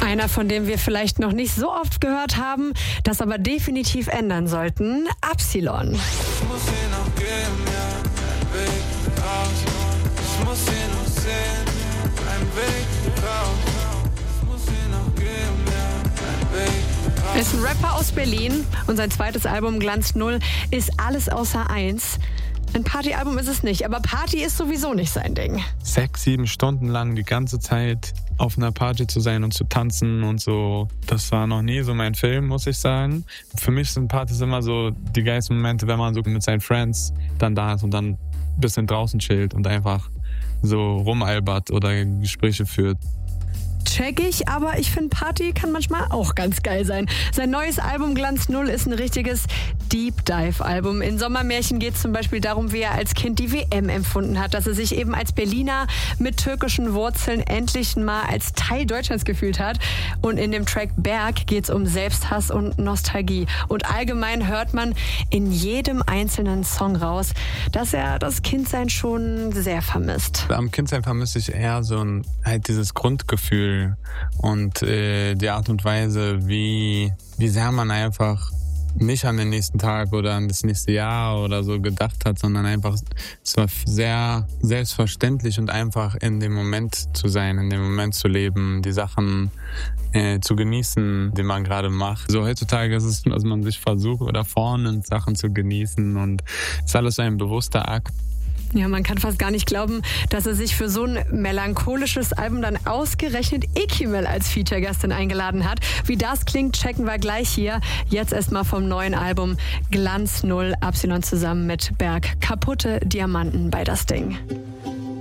Einer, von dem wir vielleicht noch nicht so oft gehört haben, das aber definitiv ändern sollten, Absilon. Ich muss hier noch gehen, ja, ein Weg raus. Ich muss hier noch sehen, ein Weg raus. Ich muss hier noch gehen, ja, ein Weg raus. Ist ein Rapper aus Berlin und sein zweites Album Glanz 0 ist alles außer eins. Ein Partyalbum ist es nicht, aber Party ist sowieso nicht sein Ding. 6-7 Stunden lang die ganze Zeit auf einer Party zu sein und zu tanzen und so, das war noch nie so mein Film, muss ich sagen. Für mich sind Partys immer so die geilsten Momente, wenn man so mit seinen Friends dann da ist und dann ein bisschen draußen chillt und einfach so rumalbert oder Gespräche führt. Check ich, aber ich finde, Party kann manchmal auch ganz geil sein. Sein neues Album Glanz 0 ist ein richtiges Deep Dive Album. In Sommermärchen geht es zum Beispiel darum, wie er als Kind die WM empfunden hat, dass er sich eben als Berliner mit türkischen Wurzeln endlich mal als Teil Deutschlands gefühlt hat. Und in dem Track Berg geht es um Selbsthass und Nostalgie. Und allgemein hört man in jedem einzelnen Song raus, dass er das Kindsein schon sehr vermisst. Am Kindsein vermisse ich eher so halt dieses Grundgefühl und die Art und Weise, wie sehr man einfach nicht an den nächsten Tag oder an das nächste Jahr oder so gedacht hat, sondern einfach, es war sehr selbstverständlich und einfach in dem Moment zu sein, in dem Moment zu leben, die Sachen zu genießen, die man gerade macht. So heutzutage ist es, dass man sich versucht oder vornimmt, Sachen zu genießen und es ist alles so ein bewusster Akt. Ja, man kann fast gar nicht glauben, dass er sich für so ein melancholisches Album dann ausgerechnet Ekimel als Feature-Gastin eingeladen hat. Wie das klingt, checken wir gleich hier. Jetzt erstmal vom neuen Album Glanz 0, Absilon zusammen mit Berg. Kaputte Diamanten bei das Ding.